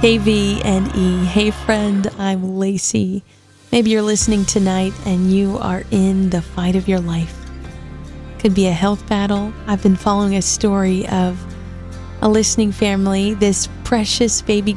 KV and E. Hey friend, I'm Lacey. Maybe you're listening tonight and you are in the fight of your life. Could be a health battle. I've been following a story of a listening family, this precious baby